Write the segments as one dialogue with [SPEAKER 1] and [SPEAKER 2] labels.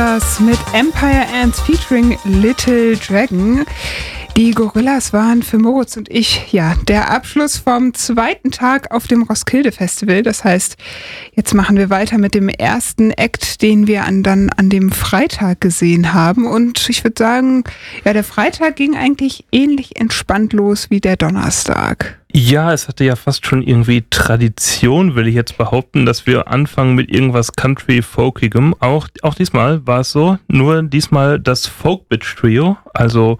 [SPEAKER 1] Brothers mit Empire Ants featuring Little Dragon. Die Gorillas waren für Moritz und ich, ja, der Abschluss vom zweiten Tag auf dem Roskilde Festival. Das heißt, jetzt machen wir weiter mit dem ersten Act, den wir dann an dem Freitag gesehen haben. Und ich würde sagen, ja, der Freitag ging eigentlich ähnlich entspannt los wie der Donnerstag.
[SPEAKER 2] Ja, es hatte ja fast schon irgendwie Tradition, will ich jetzt behaupten, dass wir anfangen mit irgendwas Country-Folkigem. Auch diesmal war es so, nur diesmal das Folk-Bitch-Trio, also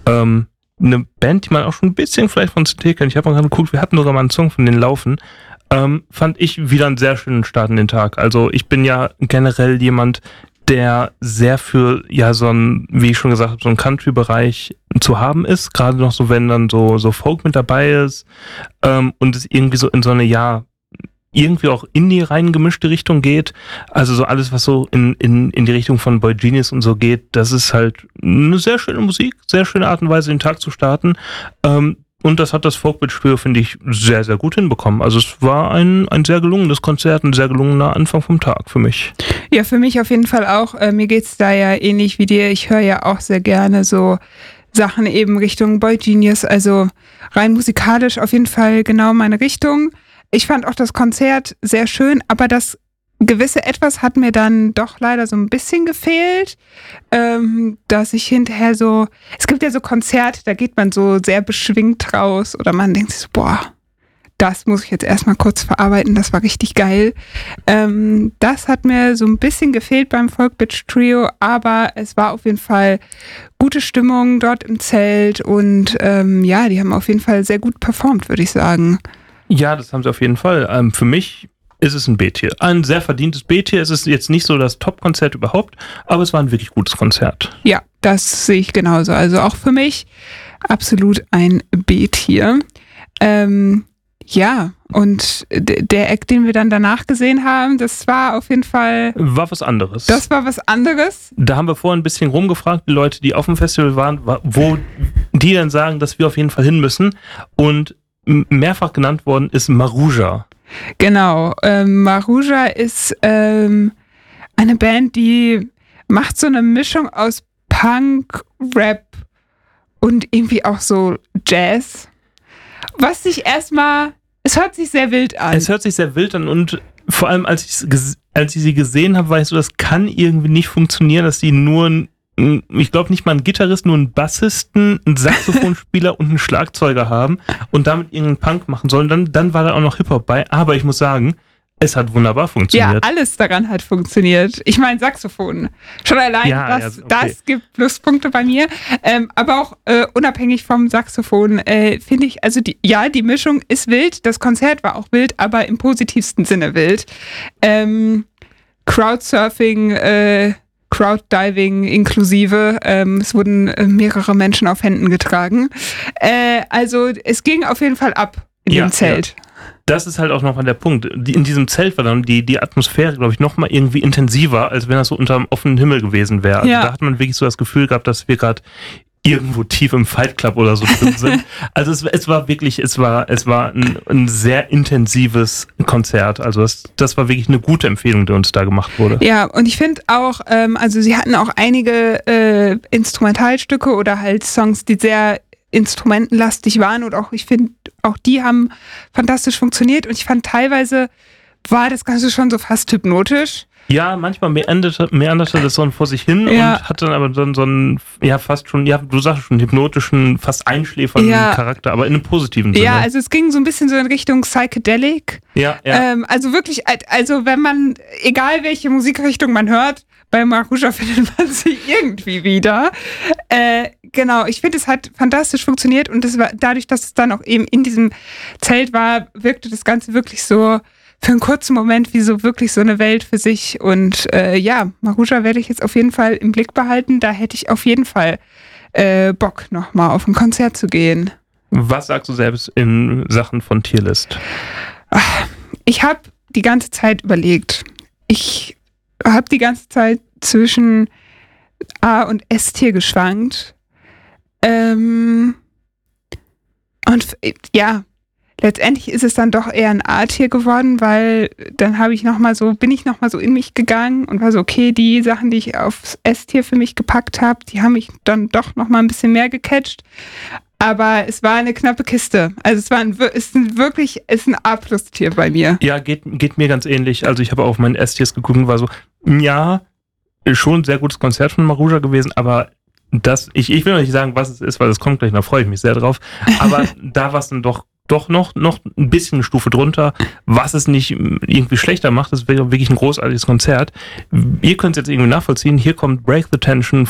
[SPEAKER 2] eine Band, die man auch schon ein bisschen vielleicht von CT kennt. Ich habe mal gerade geguckt, wir hatten sogar mal einen Song von denen laufen. Fand ich wieder einen sehr schönen Start in den Tag. Also ich bin ja generell jemand, der sehr für, ja, so ein, wie ich schon gesagt habe, so ein Country-Bereich zu haben ist. Gerade noch so, wenn dann so Folk mit dabei ist und es irgendwie so in so eine, ja, irgendwie auch in die reingemischte Richtung geht. Also so alles, was so in die Richtung von Boy Genius und so geht, das ist halt eine sehr schöne Musik, sehr schöne Art und Weise, den Tag zu starten. Und das hat das Folk-Bitch-Trio, finde ich, sehr, sehr gut hinbekommen. Also es war ein sehr gelungenes Konzert, ein sehr gelungener Anfang vom Tag für mich.
[SPEAKER 1] Ja, für mich auf jeden Fall auch. Mir geht's da ja ähnlich wie dir. Ich höre ja auch sehr gerne so Sachen eben Richtung Boy Genius. Also rein musikalisch auf jeden Fall genau meine Richtung. Ich fand auch das Konzert sehr schön, aber das gewisse Etwas hat mir dann doch leider so ein bisschen gefehlt, dass ich hinterher so, es gibt ja so Konzerte, da geht man so sehr beschwingt raus oder man denkt sich so, boah, das muss ich jetzt erstmal kurz verarbeiten, das war richtig geil. Das hat mir so ein bisschen gefehlt beim Folk-Bitch Trio, aber es war auf jeden Fall gute Stimmung dort im Zelt und ja, die haben auf jeden Fall sehr gut performt, würde ich sagen.
[SPEAKER 2] Ja, das haben sie auf jeden Fall. Für mich ist es ein B-Tier. Ein sehr verdientes B-Tier. Es ist jetzt nicht so das Top-Konzert überhaupt, aber es war ein wirklich gutes Konzert.
[SPEAKER 1] Ja, das sehe ich genauso. Also auch für mich absolut ein B-Tier. Ja, und der Act, den wir dann danach gesehen haben, das war auf jeden Fall...
[SPEAKER 2] War was anderes.
[SPEAKER 1] Das war was anderes.
[SPEAKER 2] Da haben wir vorhin ein bisschen rumgefragt, die Leute, die auf dem Festival waren, wo die dann sagen, dass wir auf jeden Fall hin müssen. Und mehrfach genannt worden ist Maruja.
[SPEAKER 1] Genau, Maruja ist eine Band, die macht so eine Mischung aus Punk, Rap und irgendwie auch so Jazz. Was sich erstmal, es hört sich sehr wild an.
[SPEAKER 2] Es hört sich sehr wild an und vor allem als ich sie gesehen habe, war ich so, das kann irgendwie nicht funktionieren, dass die nur ich glaube nicht mal einen Gitarristen, nur einen Bassisten, einen Saxophonspieler und einen Schlagzeuger haben und damit irgendeinen Punk machen sollen. Dann war da auch noch Hip-Hop bei, aber ich muss sagen, es hat wunderbar funktioniert.
[SPEAKER 1] Ja, alles daran hat funktioniert. Ich meine, Saxophon. Schon allein,
[SPEAKER 2] ja,
[SPEAKER 1] okay. Das gibt Pluspunkte bei mir. Aber auch unabhängig vom Saxophon finde ich, also die Mischung ist wild. Das Konzert war auch wild, aber im positivsten Sinne wild. Crowdsurfing, Crowddiving inklusive. Es wurden mehrere Menschen auf Händen getragen. Also es ging auf jeden Fall ab in dem Zelt.
[SPEAKER 2] Ja. Das ist halt auch nochmal der Punkt. In diesem Zelt war dann die Atmosphäre, glaube ich, nochmal irgendwie intensiver, als wenn das so unter dem offenen Himmel gewesen wäre. Also da hat man wirklich so das Gefühl gehabt, dass wir gerade irgendwo tief im Fight Club oder so drin sind. Also es war ein sehr intensives Konzert. Also das war wirklich eine gute Empfehlung, die uns da gemacht wurde.
[SPEAKER 1] Ja, und ich finde auch, also sie hatten auch einige Instrumentalstücke oder halt Songs, die sehr instrumentenlastig waren und auch, ich finde, auch die haben fantastisch funktioniert und ich fand teilweise war das Ganze schon so fast hypnotisch.
[SPEAKER 2] Ja, manchmal meanderte das so vor sich hin und hat dann aber so einen, ja, fast schon, ja, du sagst schon, hypnotischen, fast einschläfernden Charakter, aber in einem positiven Sinne.
[SPEAKER 1] Ja, also es ging so ein bisschen so in Richtung Psychedelic.
[SPEAKER 2] Ja.
[SPEAKER 1] Also wirklich, also wenn man, egal welche Musikrichtung man hört, bei Maruja findet man sie irgendwie wieder. Genau, ich finde, es hat fantastisch funktioniert und das war dadurch, dass es dann auch eben in diesem Zelt war, wirkte das Ganze wirklich so für einen kurzen Moment wie so wirklich so eine Welt für sich. Und Maruja werde ich jetzt auf jeden Fall im Blick behalten. Da hätte ich auf jeden Fall Bock, nochmal auf ein Konzert zu gehen.
[SPEAKER 2] Was sagst du selbst in Sachen von Tierlist?
[SPEAKER 1] Ich habe die ganze Zeit überlegt. Ich habe die ganze Zeit zwischen A- und S-Tier geschwankt. Und ja, letztendlich ist es dann doch eher ein A-Tier geworden, weil dann bin ich nochmal so in mich gegangen und war so, okay, die Sachen, die ich aufs S-Tier für mich gepackt habe, die haben mich dann doch nochmal ein bisschen mehr gecatcht. Aber es war eine knappe Kiste. Also ist ein A-Plus-Tier bei mir.
[SPEAKER 2] Ja, geht mir ganz ähnlich. Also ich habe auf meinen S-Tiers geguckt und war so, ja, schon ein sehr gutes Konzert von Marusha gewesen, aber ich will noch nicht sagen, was es ist, weil es kommt gleich, da freue ich mich sehr drauf. Aber da war es dann doch noch ein bisschen eine Stufe drunter, was es nicht irgendwie schlechter macht. Das wäre wirklich ein großartiges Konzert. Ihr könnt es jetzt irgendwie nachvollziehen. Hier kommt Break the Tension